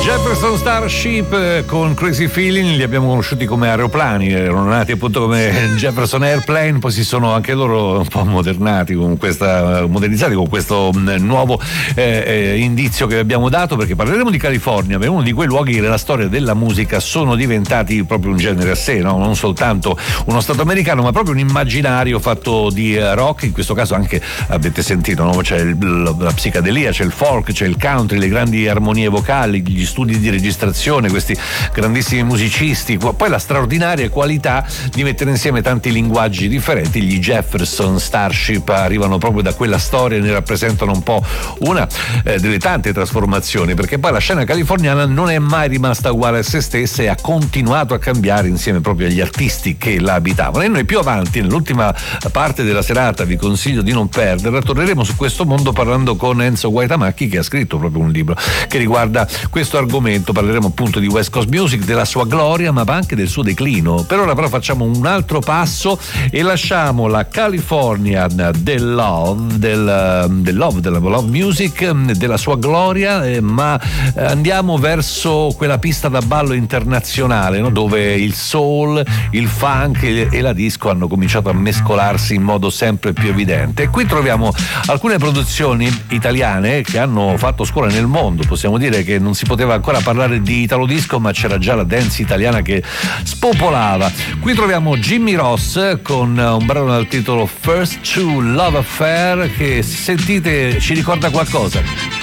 Jefferson Starship con Crazy Feeling li abbiamo conosciuti come aeroplani, erano nati appunto come Jefferson Airplane, poi si sono anche loro un po' modernizzati con questo nuovo indizio che abbiamo dato, perché parleremo di California, uno di quei luoghi che nella storia della musica sono diventati proprio un genere a sé, no? Non soltanto uno stato americano, ma proprio un immaginario fatto di rock. In questo caso anche avete sentito, no? C'è la psicadelia, c'è il folk, c'è il country, le grandi armonie vocali, gli studi di registrazione, questi grandissimi musicisti, poi la straordinaria qualità di mettere insieme tanti linguaggi differenti. Gli Jefferson Starship arrivano proprio da quella storia e ne rappresentano un po' una delle tante trasformazioni, perché poi la scena californiana non è mai rimasta uguale a se stessa e ha continuato a cambiare insieme proprio agli artisti che la abitavano. E noi più avanti, nell'ultima parte della serata, vi consiglio di non perderla, torneremo su questo mondo parlando con Enzo Guaitamacchi, che ha scritto proprio un libro che riguarda questo argomento. Parleremo appunto di West Coast Music, della sua gloria ma anche del suo declino. Per ora però facciamo un altro passo e lasciamo la California del love music, della sua gloria, ma andiamo verso quella pista da ballo internazionale, no? Dove il soul, il funk e la disco hanno cominciato a mescolarsi in modo sempre più evidente. E qui troviamo alcune produzioni italiane che hanno fatto scuola nel mondo. Possiamo dire che non si poteva ancora parlare di italo disco, ma c'era già la dance italiana che spopolava. Qui troviamo Jimmy Ross con un brano dal titolo First True Love Affair, che se sentite ci ricorda qualcosa.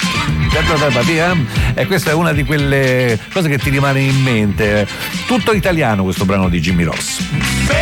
E questa è una di quelle cose che ti rimane in mente. Tutto italiano questo brano di Jimmy Ross.